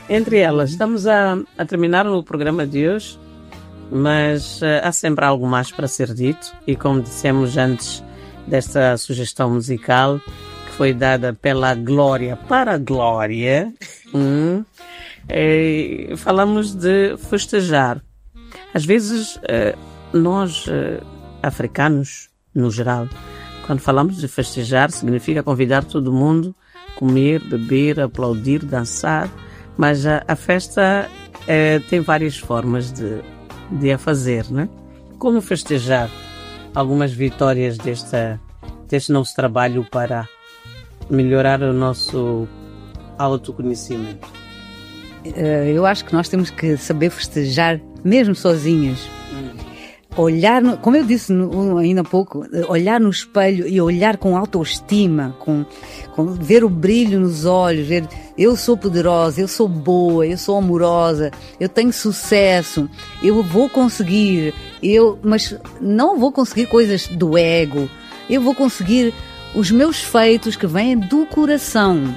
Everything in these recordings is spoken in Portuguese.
Entre elas, estamos a terminar o programa de hoje, mas há sempre algo mais para ser dito. E como dissemos antes desta sugestão musical, que foi dada pela Glória para a Glória, falamos de festejar. Às vezes, nós, africanos, no geral, quando falamos de festejar, significa convidar todo mundo, comer, beber, aplaudir, dançar. Mas a festa tem várias formas de a fazer, né? Como festejar algumas vitórias deste nosso trabalho para melhorar o nosso autoconhecimento? Eu acho que nós temos que saber festejar, mesmo sozinhas. Olhar, como eu disse ainda há pouco, olhar no espelho e olhar com autoestima, com ver o brilho nos olhos, ver eu sou poderosa, eu sou boa, eu sou amorosa, eu tenho sucesso, eu vou conseguir, mas não vou conseguir coisas do ego, eu vou conseguir os meus feitos que vêm do coração.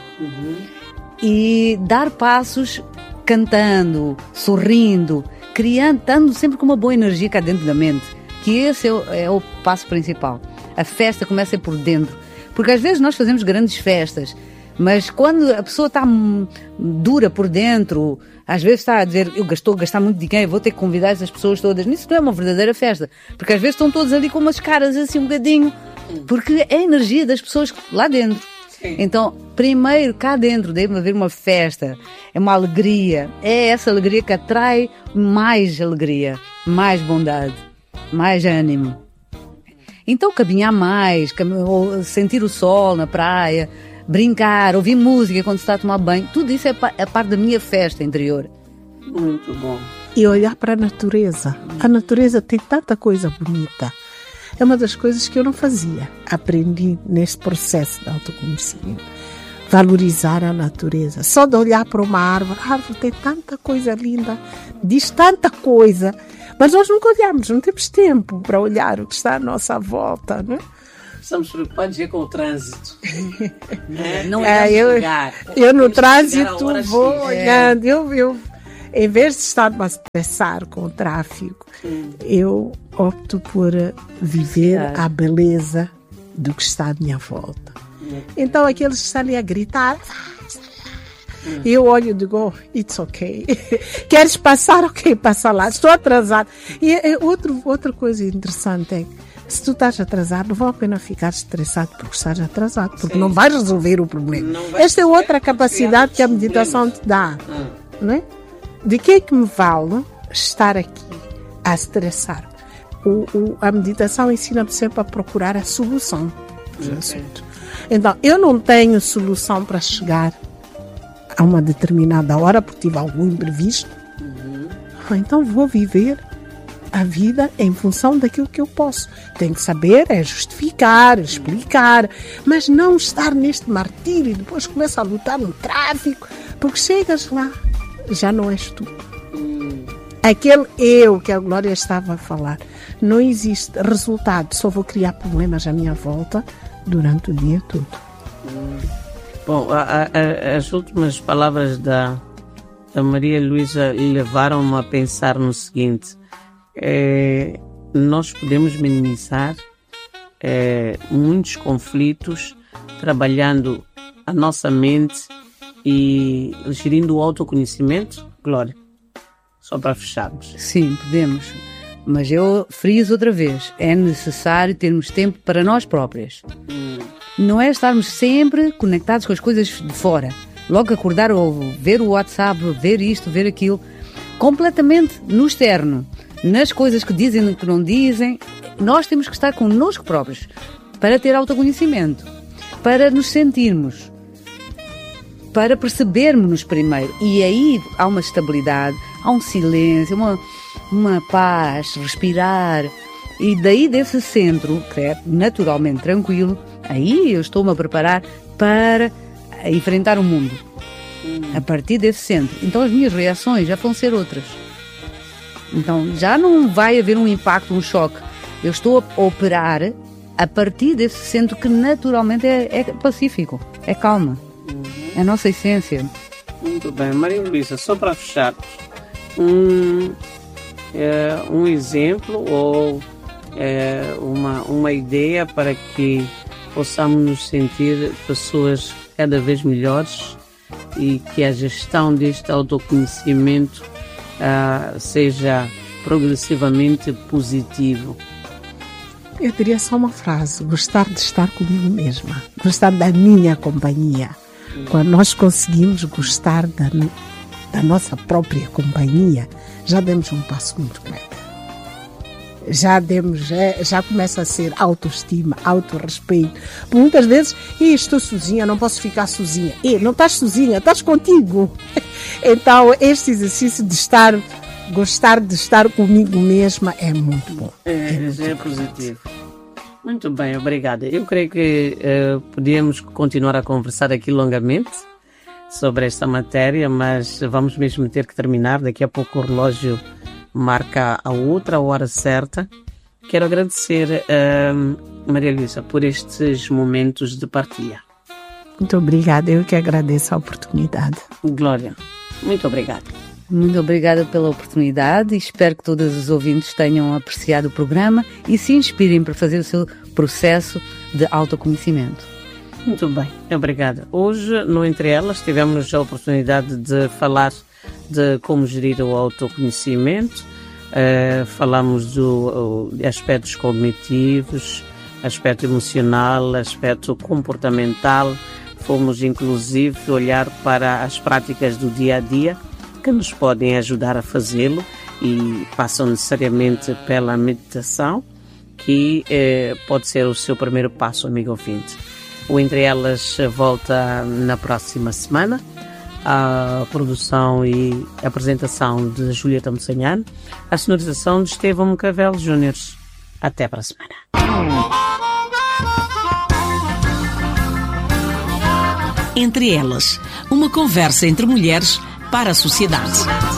E dar passos cantando, sorrindo, criando, estando sempre com uma boa energia cá dentro da mente, que esse é o passo principal. A festa começa por dentro, porque às vezes nós fazemos grandes festas, mas quando a pessoa está dura por dentro, às vezes está a dizer, eu estou a gastar muito dinheiro, vou ter que convidar essas pessoas todas. Nisso não é uma verdadeira festa, porque às vezes estão todos ali com umas caras assim um bocadinho, porque é a energia das pessoas lá dentro. Então, primeiro, cá dentro deve haver uma festa, é uma alegria, é essa alegria que atrai mais alegria, mais bondade, mais ânimo. Então, caminhar mais, sentir o sol na praia, brincar, ouvir música quando se está a tomar banho, tudo isso é parte da minha festa interior. Muito bom. E olhar para a natureza. A natureza tem tanta coisa bonita. É uma das coisas que eu não fazia. Aprendi nesse processo de autoconhecimento. Valorizar a natureza. Só de olhar para uma árvore. A árvore tem tanta coisa linda, diz tanta coisa, mas nós nunca olhamos, não temos tempo para olhar o que está à nossa volta, não é? Estamos preocupados com o trânsito. Não é eu no trânsito vou olhando. Eu em vez de estar a estressar com o tráfico, eu opto por viver a beleza do que está à minha volta. Então, aqueles que estão ali a gritar, eu olho e digo, it's okay. Queres passar? Ok, passa lá. Estou atrasado. E outra coisa interessante é, se tu estás atrasado, não vale a pena ficar estressado porque estás atrasado, porque não vais resolver o problema. Esta é outra capacidade que a meditação te dá. Não é? De que é que me vale estar aqui a estressar? A meditação ensina-me sempre a procurar a solução dos assuntos. Então, eu não tenho solução para chegar a uma determinada hora porque tive algum imprevisto. Então vou viver a vida em função daquilo que eu posso. Tenho que saber, justificar, explicar, mas não estar neste martírio e depois começo a lutar no tráfico, porque chegas lá, já não és tu. Aquele eu que a Glória estava a falar, não existe resultado, só vou criar problemas à minha volta durante o dia todo. Bom, as últimas palavras da Maria Luísa levaram-me a pensar no seguinte: nós podemos minimizar muitos conflitos trabalhando a nossa mente e gerindo o autoconhecimento, Glória? Só para fecharmos. Sim, podemos. Mas eu friso outra vez. É necessário termos tempo para nós próprias. Não é estarmos sempre conectados com as coisas de fora. Logo acordar ou ver o WhatsApp, ver isto, ver aquilo. Completamente no externo. Nas coisas que dizem e que não dizem. Nós temos que estar connosco próprios para ter autoconhecimento. Para nos sentirmos. Para percebermos-nos primeiro. E aí há uma estabilidade, há um silêncio, uma paz, respirar. E daí desse centro, que é naturalmente tranquilo, aí eu estou-me a preparar para enfrentar o mundo. A partir desse centro. Então as minhas reações já vão ser outras. Então já não vai haver um impacto, um choque. Eu estou a operar a partir desse centro que naturalmente é pacífico, é calma. É a nossa essência. Muito bem. Maria Luísa, só para fechar, um exemplo ou uma ideia para que possamos nos sentir pessoas cada vez melhores e que a gestão deste autoconhecimento seja progressivamente positivo. Eu diria só uma frase: gostar de estar comigo mesma, gostar da minha companhia. Quando nós conseguimos gostar da nossa própria companhia, já demos um passo muito grande. Já começa a ser autoestima, autorrespeito. Muitas vezes, estou sozinha, não posso ficar sozinha. Não estás sozinha, estás contigo. Então, este exercício de gostar de estar comigo mesma é muito bom. É positivo. Muito bem, obrigada. Eu creio que podíamos continuar a conversar aqui longamente sobre esta matéria, mas vamos mesmo ter que terminar. Daqui a pouco o relógio marca a outra hora certa. Quero agradecer a Maria Luísa por estes momentos de partilha. Muito obrigada, eu que agradeço a oportunidade. Glória, muito obrigada. Muito obrigada pela oportunidade e espero que todos os ouvintes tenham apreciado o programa e se inspirem para fazer o seu processo de autoconhecimento. Muito bem, obrigada. Hoje, no Entre Elas, tivemos a oportunidade de falar de como gerir o autoconhecimento. Falamos de aspectos cognitivos, aspecto emocional, aspecto comportamental. Fomos, inclusive, olhar para as práticas do dia a dia que nos podem ajudar a fazê-lo e passam necessariamente pela meditação, que pode ser o seu primeiro passo, amigo ouvinte. O Entre Elas volta na próxima semana. A produção e apresentação de Julieta Moçanhano, a sonorização de Estevão Cavel Júnior. Até para a semana. Entre Elas, uma conversa entre mulheres para a sociedade.